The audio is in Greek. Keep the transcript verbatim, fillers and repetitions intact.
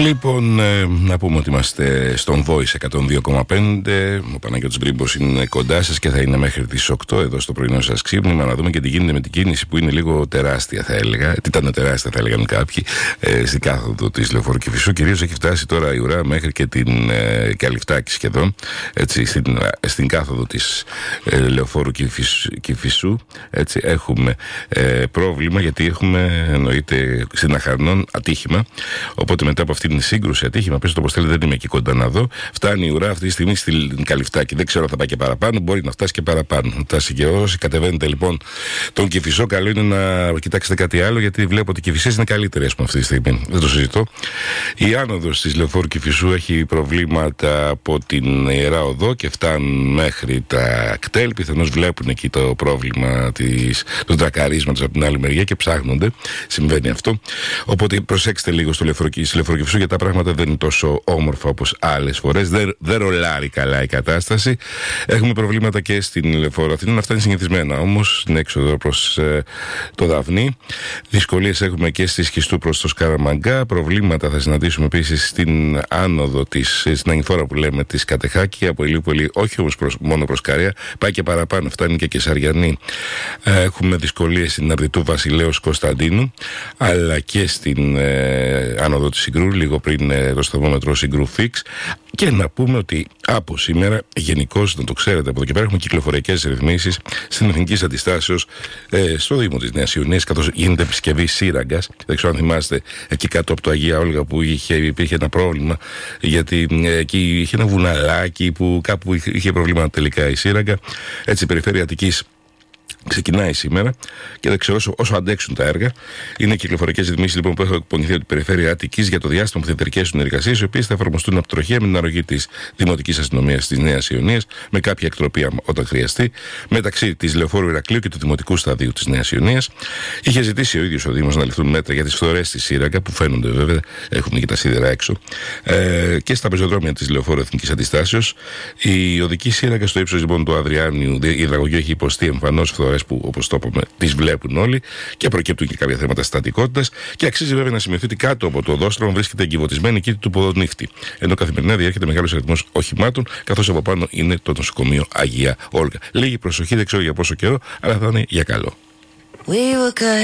Λοιπόν, ε, να πούμε ότι είμαστε στον Voice εκατόν δύο κόμμα πέντε. Ο Παναγιώτης Μπρίμπος είναι κοντά σας και θα είναι μέχρι τις οκτώ εδώ στο πρωινό σας ξύπνημα. Να δούμε και τι γίνεται με την κίνηση που είναι λίγο τεράστια, θα έλεγα. Τι ήταν τεράστια, θα έλεγαν κάποιοι, ε, στην κάθοδο της Λεωφόρου Κηφισού. Κυρίως έχει φτάσει τώρα η ουρά μέχρι και την ε, Καλυφτάκη σχεδόν. Έτσι, στην, στην κάθοδο της ε, Λεωφόρου Κηφισού. Έτσι, έχουμε ε, πρόβλημα γιατί έχουμε, εννοείται, στην Αχαρνών ατύχημα. Οπότε μετά από αυτή την σύγκρουση ατύχημα, πες το όπως θέλει, δεν είμαι εκεί κοντά να δω. Φτάνει η ουρά αυτή τη στιγμή στην Καλυφτάκη. Δεν ξέρω αν θα πάει και παραπάνω, μπορεί να φτάσει και παραπάνω. Να φτάσει και όσοι κατεβαίνετε λοιπόν τον Κηφισό, καλό είναι να κοιτάξετε κάτι άλλο, γιατί βλέπω ότι οι Κηφισές είναι καλύτεροι, ας πούμε, αυτή τη στιγμή. Δεν το συζητώ. Η άνοδος της Λεωφόρου Κηφισού έχει προβλήματα από την Ιερά Οδό και φτάνουν μέχρι τα κτέλ. Πιθανώς βλέπουν εκεί το πρόβλημα της, του τρακαρίσματος από την άλλη μεριά και ψάχνονται. Συμβαίνει αυτό. Οπότε προσέξτε λίγο στο Λεωφόρο Κηφισού, γιατί τα πράγματα δεν είναι τόσο όμορφα όπως άλλες φορές. Δεν, δεν ρολάρει καλά η κατάσταση. Έχουμε προβλήματα και στην Λεωφόρο Αθηνών. Αυτά είναι συνηθισμένα όμως στην έξοδο προς ε, το Δαυνί. Δυσκολίες έχουμε και στη Σχιστού προς το Σκαραμαγκά. Προβλήματα θα συναντήσουμε επίσης στην άνοδο της, στην ανηφόρα που λέμε της Κατεχάκη, από Ηλιούπολη, όχι όμως προς, μόνο προς Καρία, πάει και παραπάνω, φτάνει και Κεσαριανή. Ε, έχουμε δυσκολίες στην Αρδιτού Βασιλέως Κωνσταντίνου, αλλά και στην ε, άνοδο της Συγκρού, λίγο πριν ε, το σταθμόμετρο Συγκρού Φίξ. Και να πούμε ότι από σήμερα, γενικώς, να το ξέρετε, από εδώ και πέρα έχουμε κυκλοφοριακές ρυθμίσεις στην Εθνικής Αντιστάσεως ε, στο Δήμο της Νέας Ιωνίας, καθώς γίνεται επισκευή σύραγγας. Δεν ξέρω αν θυμάστε εκεί κάτω από το Αγία Όλγα που είχε, υπήρχε ένα πρόβλημα, γιατί ε, εκεί είχε ένα βουναλάκι που κάπου είχε προβλήματα τελικά η σύραγγα. Έτσι, η περιφέρεια Αττικής ξεκινάει σήμερα και δεν ξέρω όσο, όσο αντέξουν τα έργα. Είναι κυκλοφορικές ρυθμίσεις λοιπόν που έχουν εκπονηθεί από την περιφέρεια Αττικής για το διάστημα που θα διαρκέσουν οι εργασίες, οι οποίες θα εφαρμοστούν από τροχέα με την αρρωγή της Δημοτικής Αστυνομίας της Νέας Ιωνίας, με κάποια εκτροπή όταν χρειαστεί, μεταξύ της Λεωφόρου Ηρακλείου και του Δημοτικού Σταδίου της Νέας Ιωνίας. Είχε ζητήσει ο ίδιος ο Δήμος να ληφθούν μέτρα για τις φθορές στη σύραγγα, που φαίνονται βέβαια, έχουν και τα σίδερα έξω, ε, και στα πεζοδρόμια της Λεωφόρου Εθνικής Αντιστάσεως. Η οδική σύραγγα στο ύψος λοιπόν του Αδριάνιου, η υδραγωγή έχει υποστεί εμφανώς που, όπως το είπαμε, τις βλέπουν όλοι και προκύπτουν και κάποια θέματα στατικότητας. Και αξίζει βέβαια να σημειωθεί ότι κάτω από το οδόστρωμα βρίσκεται εγκυβωτισμένη κήτη του Ποδονύφτη. Ενώ καθημερινά διέρχεται μεγάλος αριθμός οχημάτων, καθώς από πάνω είναι το νοσοκομείο Αγία Όλγα. Λίγη προσοχή, δεν ξέρω για πόσο καιρό, αλλά θα είναι για καλό. We